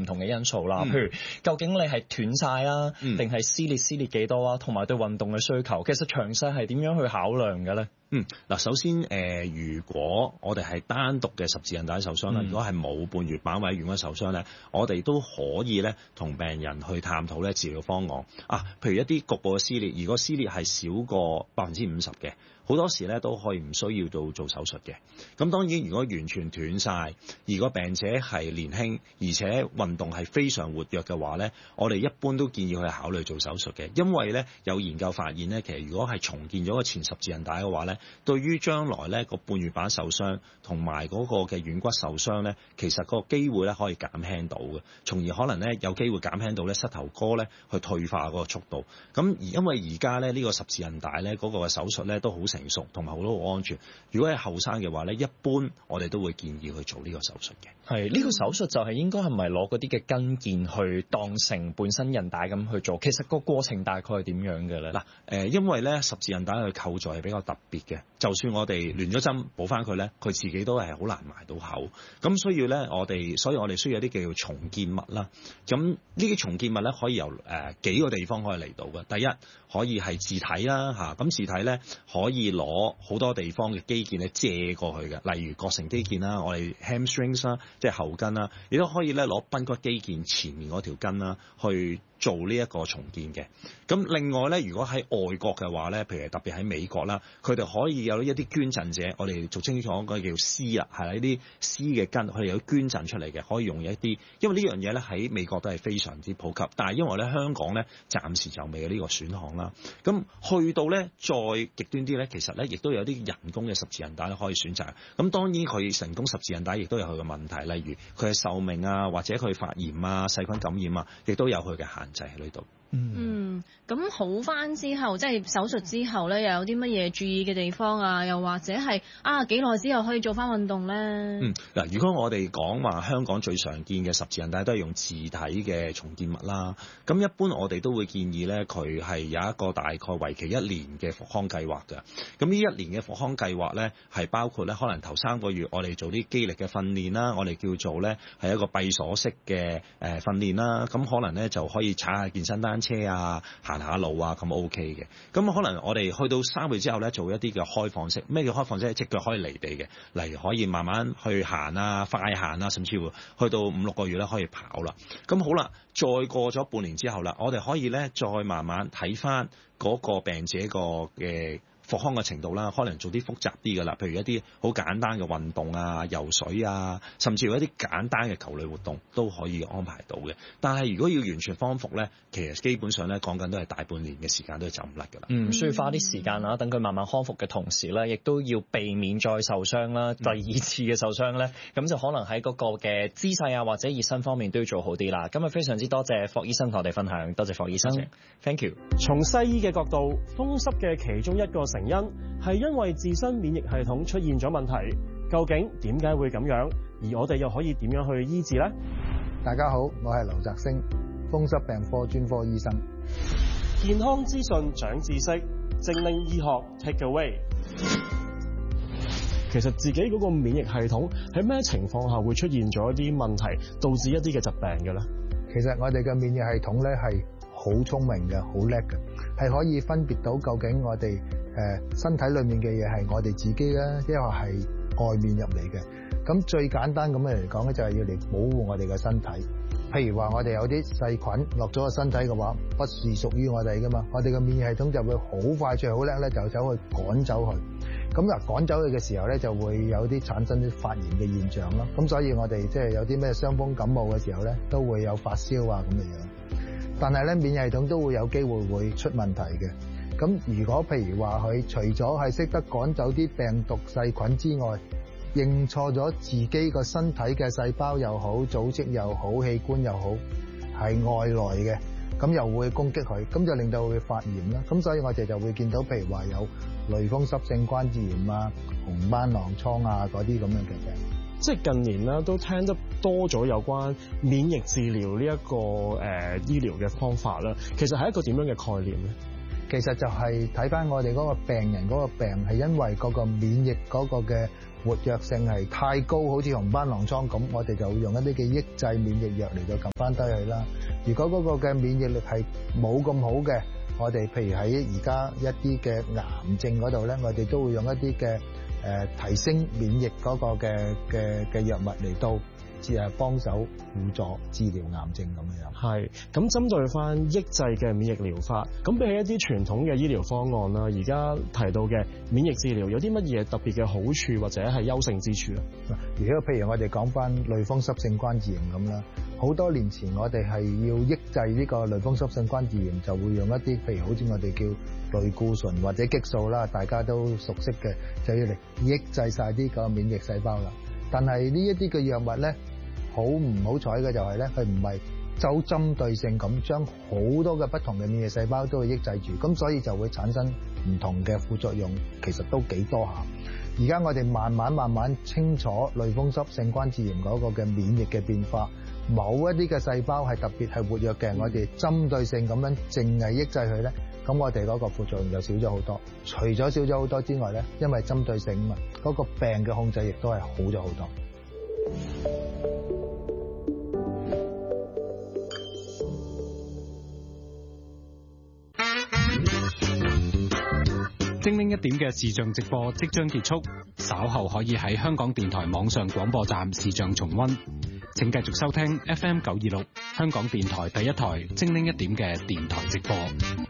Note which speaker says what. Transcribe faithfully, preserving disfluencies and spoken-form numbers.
Speaker 1: 同嘅因素啦。
Speaker 2: 嗯、
Speaker 1: 譬如究竟你係斷晒啦，定係、
Speaker 2: 嗯、
Speaker 1: 撕裂撕裂幾多啊？同埋對運動嘅需求，其實詳細係點樣去考量嘅咧？
Speaker 2: 嗯，嗱，首先誒、呃，如果我哋係單獨嘅十字韌帶受傷咧，嗯、如果係冇半月板或者軟骨受傷咧，我哋都可以咧同病人去探討咧治療方案啊。譬如一啲局部嘅撕裂，如果撕裂係少過百分之五十嘅，好多時咧都可以唔需要做做手術嘅。咁當然，如果完全斷晒，如果病者係年輕，而且運動係非常活躍嘅話咧，我哋一般都建議去考慮做手術嘅，因為咧有研究發現咧，其實如果係重建咗個前十字韌帶嘅話咧，對於將來咧個半月板受傷同埋嗰個嘅軟骨受傷咧，其實個機會咧可以減輕到嘅，從而可能咧有機會減輕到咧膝頭哥咧去退化嗰個速度。咁而因為而家咧呢個十字韌帶咧嗰個嘅手術咧都好成熟，同埋好多好安全。如果係後生嘅話咧，一般我哋都會建議去做呢個手術嘅。
Speaker 1: 係呢個手術就係應該係咪攞嗰啲嘅筋腱去當成本身韌帶咁去做？其實個過程大概係點樣嘅咧？
Speaker 2: 嗱，誒，因為咧十字韌帶嘅構造係比較特別嘅，就算我哋亂咗針補翻佢咧，佢自己都係好難埋到口。咁所以咧，我哋所以我哋需要一啲叫做重建物啦。咁呢啲重建物咧可以由誒、呃、幾個地方可以嚟到嘅。第一可以係自體啦，嚇、啊，咁自體咧可以攞好多地方嘅肌腱咧借過去嘅，例如膕繩肌腱啦，我哋 hamstrings 啦，即係後筋啦，亦都可以咧攞髕骨肌腱前面嗰條筋啦去做呢一個重建嘅。咁另外咧，如果喺外國嘅話咧，譬如特別喺美國啦，佢哋可以有一啲捐贈者，我哋俗稱講嗰叫絲啊，係啦，呢啲絲嘅筋，佢哋有捐贈出嚟嘅，可以用一啲，因為呢樣嘢咧喺美國都係非常之普及，但係因為咧香港咧暫時就未有呢個選項啦。咁去到咧再極端啲咧，其實咧亦都有啲人工嘅十字韌帶咧可以選擇。咁當然佢成功十字韌帶亦都有佢嘅問題，例如佢嘅壽命啊，或者佢發炎啊、細菌感染啊，亦都有佢嘅限制喺呢度。
Speaker 3: 嗯，咁好翻之後，即係手術之後咧，又有啲乜嘢注意嘅地方啊？又或者係啊幾耐之後可以做翻運動咧？
Speaker 2: 嗯，嗱，如果我哋講話香港最常見嘅十字韌帶都係用自體嘅重建物啦，咁一般我哋都會建議咧，佢係有一個大概為期一年嘅復康計劃嘅。咁呢一年嘅復康計劃咧，係包括咧可能頭三個月我哋做啲肌力嘅訓練啦，我哋叫做咧係一個閉鎖式嘅誒訓練啦。咁可能咧就可以踩下健身單車啊，行下路啊，咁 OK 嘅。咁可能我哋去到三個月之後咧，做一啲嘅開放式。咩叫開放式？隻腳可以離地嘅，例如可以慢慢去行啊，快行啊，甚至乎去到五六個月咧可以跑啦。咁好啦，再過咗半年之後啦，我哋可以咧再慢慢睇翻嗰個病者個嘅復康嘅程度啦，可能做啲複雜啲嘅啦，譬如一啲好簡單嘅運動啊、游水啊，甚至乎一啲簡單嘅球類活動都可以安排到嘅。但係如果要完全康復咧，其實基本上咧講緊都係大半年嘅時間都係走唔甩㗎啦。
Speaker 1: 嗯，需要花啲時間啦，等佢慢慢康復嘅同時咧，亦都要避免再受傷啦。第二次嘅受傷咧，咁就可能喺嗰個嘅姿勢啊或者熱身方面都要做好啲啦。今日非常之多謝霍醫生同我哋分享，多謝霍醫生。謝謝 Thank you。
Speaker 4: 從西醫嘅角度，風濕嘅其中一個成因係因為自身免疫系統出現咗問題，究竟點解會咁樣？而我哋又可以點樣去醫治呢？
Speaker 5: 大家好，我係劉澤星，風濕病科專科醫生。
Speaker 4: 健康資訊長知識，精靈醫學 take away。其實自己嗰個免疫系統喺咩情況下會出現咗一啲問題，導致一啲嘅疾病嘅咧？
Speaker 5: 其實我哋嘅免疫系統咧係好聰明嘅，好叻嘅，係可以分別到究竟我哋誒身體裏面嘅嘢係我哋自己啦，抑或係外面入嚟嘅。咁最簡單咁嚟講咧，就係要嚟保護我哋嘅身體。譬如話我哋有啲細菌落咗個身體嘅話，不是屬於我哋噶嘛，我哋嘅免疫系統就會好快脆好叻咧，就走去趕走佢。咁嗱趕走佢嘅時候咧，就會有啲產生啲發炎嘅現象咯。咁所以我哋即係有啲咩傷風感冒嘅時候咧，都會有發燒啊咁嘅樣。但係咧，免疫系統都會有機會會出問題嘅。咁如果譬如話佢除咗係識得趕走啲病毒細菌之外，認錯咗自己個身體嘅細胞又好、組織又好、器官又好，係外來嘅，咁又會攻擊佢，咁就令到佢發炎啦。咁所以我哋就會見到，譬如話有類風濕性關節炎啊、紅斑狼瘡啊嗰啲咁樣嘅病。
Speaker 4: 即係近年咧都聽得多咗有關免疫治療呢一個誒醫療嘅方法啦。其實係一個點樣嘅概念咧？
Speaker 5: 其實就係睇翻我哋嗰個病人嗰個病係因為嗰個免疫嗰個嘅活躍性係太高，好似紅斑狼瘡咁，我哋就會用一啲嘅抑制免疫藥嚟到撳翻低佢啦。如果嗰個嘅免疫力係冇咁好嘅，我哋譬如喺而家一啲嘅癌症嗰度咧，我哋都會用一啲嘅誒提升免疫嗰個嘅嘅嘅藥物嚟到誒幫手輔助治療癌症咁樣。
Speaker 4: 係，咁針對翻抑制嘅免疫療法，咁比起一啲傳統嘅醫療方案啦，而家提到嘅免疫治療有啲乜嘢特別嘅好處或者係優勝之處咧？
Speaker 5: 如果譬如我哋講翻類風濕性關節炎咁啦，好多年前我哋係要抑制呢個類風濕性關節炎，就會用一啲譬如好似我哋叫類固醇或者激素啦，大家都熟悉嘅，就要嚟抑制晒呢個免疫細胞啦。但係呢一啲嘅藥物咧，好唔好彩嘅就係咧，佢唔係就針對性咁將好多嘅不同嘅免疫細胞都會抑制住，咁所以就會產生唔同嘅副作用，其實都幾多下。而家我哋慢慢慢慢清楚類風濕性關節炎嗰個嘅免疫嘅變化，某一啲嘅細胞係特別係活躍嘅，我哋針對性咁樣淨係抑制佢咧，咁我哋嗰個副作用就少咗好多。除咗少咗好多之外咧，因為針對性啊嘛，嗰個病嘅控制亦都係好咗好多。
Speaker 6: 精靈一點嘅視像直播即將結束，稍後可以喺香港電台網上廣播站視像重溫。請繼續收聽 F M 九二六香港電台第一台精靈一點嘅電台直播。